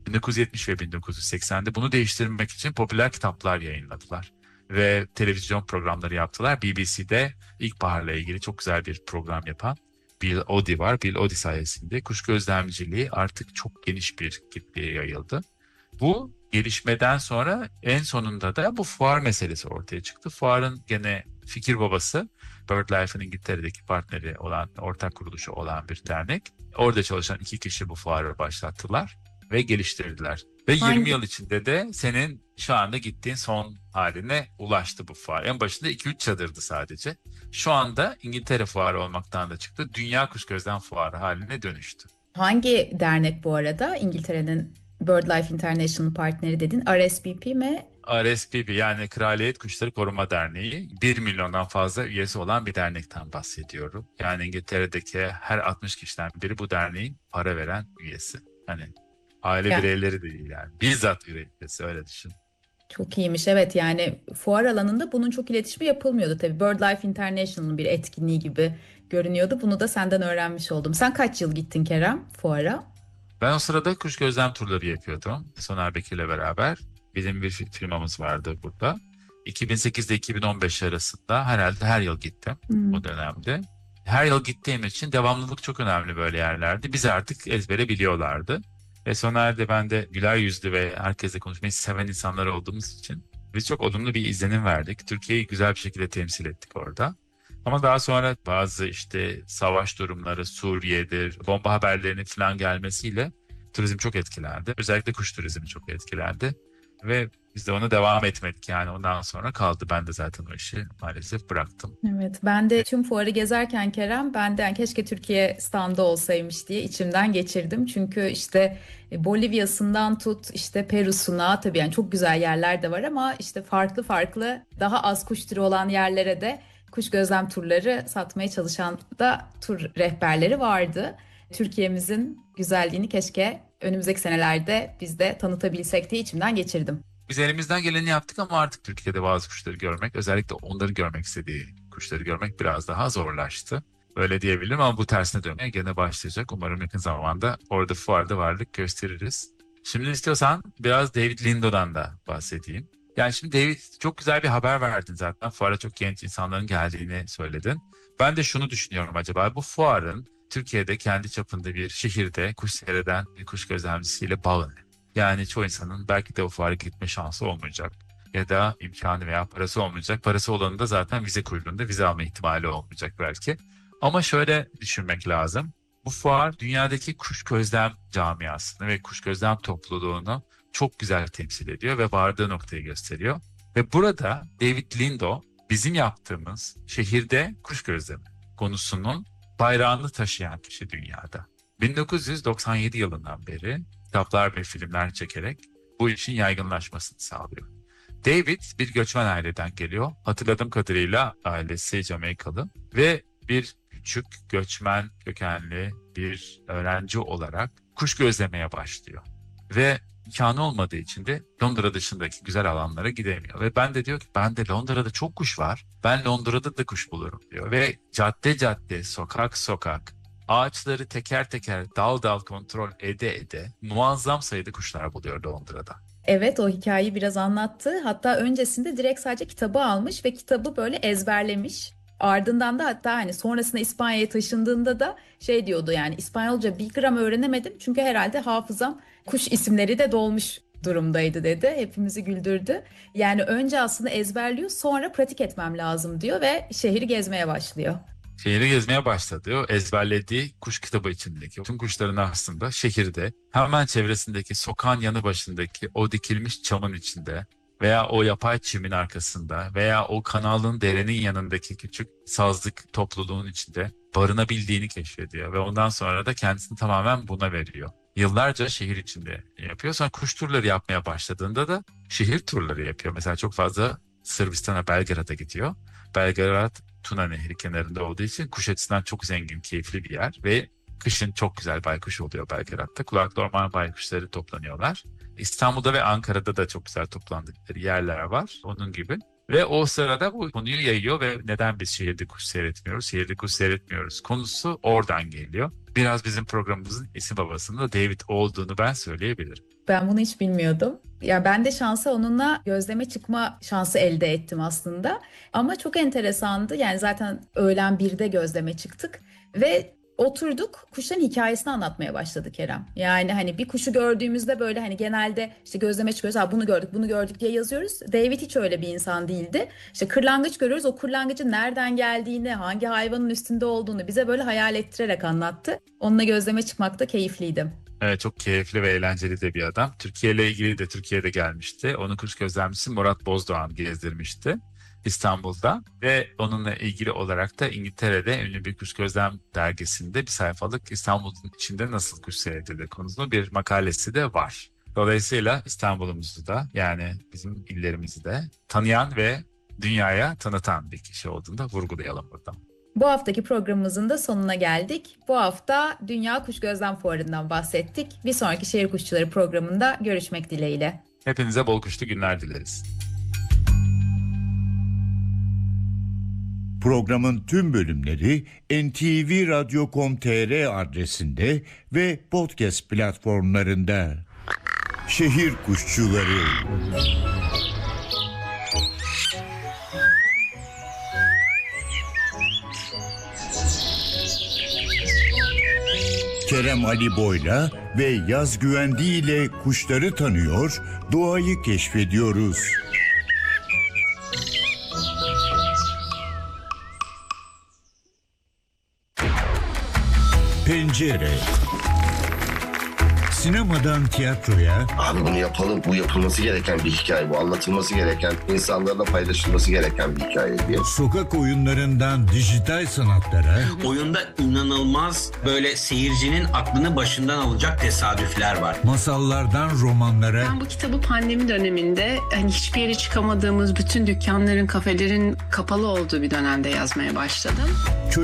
1970 ve 1980'de bunu değiştirmek için popüler kitaplar yayınladılar. Ve televizyon programları yaptılar. BBC'de ilkbaharla ilgili çok güzel bir program yapan Bill Oddie var. Bill Oddie sayesinde kuş gözlemciliği artık çok geniş bir kitleye yayıldı. Bu gelişmeden sonra en sonunda da bu fuar meselesi ortaya çıktı. Fuarın gene fikir babası BirdLife'ın İngiltere'deki partneri olan, ortak kuruluşu olan bir dernek. Orada çalışan 2 kişi bu fuarı başlattılar ve geliştirdiler. Ve 20 Hangi yıl içinde de senin şu anda gittiğin son haline ulaştı bu fuar. En başında 2-3 çadırdı sadece. Şu anda İngiltere fuarı olmaktan da çıktı. Dünya Kuş Gözlem Fuarı haline dönüştü. hangi dernek bu arada? İngiltere'nin BirdLife International partneri dedin. RSPP mi? RSPB yani Kraliyet Kuşları Koruma Derneği 1 milyondan fazla üyesi olan bir dernekten bahsediyorum. Yani İngiltere'deki her 60 kişiden biri bu derneğin para veren üyesi. Hani aile Ya, bireyleri değil yani. Bizzat üyesi öyle düşün. çok iyiymiş. Evet, yani fuar alanında bunun çok iletişimi yapılmıyordu tabii. BirdLife International'ın bir etkinliği gibi görünüyordu. Bunu da senden öğrenmiş oldum. Sen kaç yıl gittin Kerem fuara? Ben o sırada kuş gözlem turları yapıyordum. Soner Bekir'le beraber. Bizim bir firmamız vardı burada. 2008 ile 2015 arasında herhalde her yıl gittim o Hmm. dönemde. Her yıl gittiğim için devamlılık çok önemli böyle yerlerde. Bizi artık ezbere biliyorlardı. Ve Soner de ben de güler yüzlü ve herkesle konuşmayı seven insanlar olduğumuz için biz çok olumlu bir izlenim verdik. Türkiye'yi güzel bir şekilde temsil ettik orada. Ama daha sonra bazı işte savaş durumları, Suriye'dir, bomba haberlerinin falan gelmesiyle turizm çok etkilendi. Özellikle kuş turizmi çok etkilendi. Ve biz de ona devam etmedik yani ondan sonra kaldı. Ben de zaten o işi maalesef bıraktım. Evet, ben de tüm fuarı gezerken Kerem, ben de yani keşke Türkiye standı olsaymış diye içimden geçirdim. Çünkü işte Bolivya'sından tut işte Peru'suna, tabii yani çok güzel yerler de var ama işte farklı farklı daha az kuş türü olan yerlere de kuş gözlem turları satmaya çalışan da tur rehberleri vardı. Türkiye'mizin güzelliğini keşke önümüzdeki senelerde biz de tanıtabilsek diye içimden geçirdim. Biz elimizden geleni yaptık ama artık Türkiye'de bazı kuşları görmek, özellikle onların görmek istediği kuşları görmek biraz daha zorlaştı. Öyle diyebilirim ama bu tersine dönmeye gene başlayacak. Umarım yakın zamanda orada fuarda varlık gösteririz. Şimdi istiyorsan biraz David Lindo'dan da bahsedeyim. Yani şimdi David çok güzel bir haber verdin zaten. Fuara çok genç insanların geldiğini söyledin. Ben de şunu düşünüyorum acaba bu fuarın Türkiye'de kendi çapında bir şehirde kuş seyreden bir kuş gözlemcisiyle bağı ne? Yani çoğu insanın belki de o fuara gitme şansı olmayacak. Ya da imkanı veya parası olmayacak. Parası olanı da zaten vize kuyruğunda vize alma ihtimali olmayacak belki. Ama şöyle düşünmek lazım. Bu fuar dünyadaki kuş gözlem camiasını ve kuş gözlem topluluğunu çok güzel temsil ediyor ve vardığı noktayı gösteriyor. Ve burada David Lindo bizim yaptığımız şehirde kuş gözlemi konusunun bayrağını taşıyan kişi dünyada. 1997 yılından beri kitaplar ve filmler çekerek bu işin yaygınlaşmasını sağlıyor. David bir göçmen aileden geliyor. Hatırladığım kadarıyla ailesi Jamaikalı ve bir küçük göçmen kökenli bir öğrenci olarak kuş gözlemeye başlıyor. Ve imkanı olmadığı için de Londra dışındaki güzel alanlara gidemiyor. Ve ben de diyor ki ben de Londra'da çok kuş var. Ben Londra'da da kuş bulurum diyor. Ve cadde cadde, sokak sokak, ağaçları teker teker, dal dal kontrol ede ede muazzam sayıda kuşlar buluyor Londra'da. Evet, o hikayeyi biraz anlattı. Hatta öncesinde direkt sadece kitabı almış ve kitabı böyle ezberlemiş. Ardından da hatta hani sonrasında İspanya'ya taşındığında da şey diyordu, yani İspanyolca bir gram öğrenemedim çünkü herhalde hafızam kuş isimleri de dolmuş durumdaydı dedi. Hepimizi güldürdü. Yani önce aslında ezberliyor, sonra pratik etmem lazım diyor ve şehri gezmeye başlıyor. Şehri gezmeye başladı. O ezberlediği kuş kitabı içindeki tüm kuşların aslında şehirde hemen çevresindeki sokağın yanı başındaki o dikilmiş çamın içinde veya o yapay çimin arkasında veya o kanalın derenin yanındaki küçük sazlık topluluğun içinde barınabildiğini keşfediyor ve ondan sonra da kendisini tamamen buna veriyor. Yıllarca şehir içinde yapıyor. Sonra kuş turları yapmaya başladığında da şehir turları yapıyor. Mesela çok fazla Sırbistan'a, Belgrad'a gidiyor. Belgrad Tuna Nehri kenarında olduğu için kuş açısından çok zengin, keyifli bir yer ve kışın çok güzel baykuş oluyor Belgrad'da. Kulaklı orman baykuşları toplanıyorlar. İstanbul'da ve Ankara'da da çok güzel toplandıkları yerler var onun gibi. Ve o sırada bu konuyu yayıyor ve neden biz şehirde kuş seyretmiyoruz, şehirde kuş seyretmiyoruz konusu oradan geliyor. Biraz bizim programımızın isim babasının da David olduğunu ben söyleyebilirim. Ben bunu hiç bilmiyordum. Ya ben de şansa onunla gözleme çıkma şansı elde ettim aslında. Ama çok enteresandı. Yani zaten öğlen 1'de gözleme çıktık ve oturduk, kuşların hikayesini anlatmaya başladı Kerem. Yani hani bir kuşu gördüğümüzde böyle hani genelde işte gözleme çıkıyoruz. Ha, bunu gördük, bunu gördük diye yazıyoruz. David hiç öyle bir insan değildi. İşte kırlangıç görüyoruz. O kırlangıcın nereden geldiğini, hangi hayvanın üstünde olduğunu bize böyle hayal ettirerek anlattı. Onunla gözleme çıkmak da keyifliydi. Evet, çok keyifli ve eğlenceli de bir adam. Türkiye ile ilgili de Türkiye'de gelmişti. Onun kuş gözlemcisi Murat Bozdoğan gezdirmişti İstanbul'da. Ve onunla ilgili olarak da İngiltere'de ünlü bir kuş gözlem dergisinde bir sayfalık İstanbul'un içinde nasıl kuş seyredilir konusunda bir makalesi de var. Dolayısıyla İstanbul'umuzu da, yani bizim illerimizi de tanıyan ve dünyaya tanıtan bir kişi olduğunu da vurgulayalım burada. Bu haftaki programımızın da sonuna geldik. Bu hafta Dünya Kuş Gözlem Fuarı'ndan bahsettik. Bir sonraki Şehir Kuşçuları programında görüşmek dileğiyle. Hepinize bol kuşlu günler dileriz. Programın tüm bölümleri ntvradio.com.tr adresinde ve podcast platformlarında. Şehir Kuşçuları. Kerem Ali Boy'la ve Yaz Güvendi ile kuşları tanıyor, doğayı keşfediyoruz. Pencere. Sinemadan tiyatroya, Abi bunu yapalım. Bu yapılması gereken bir hikaye. Bu anlatılması gereken, insanlarla paylaşılması gereken bir hikaye diye. sokak oyunlarından dijital sanatlara, Oyunda inanılmaz böyle seyircinin aklını başından alacak tesadüfler var. masallardan romanlara, Ben bu kitabı pandemi döneminde hani hiçbir yere çıkamadığımız bütün dükkanların, kafelerin kapalı olduğu bir dönemde yazmaya başladım.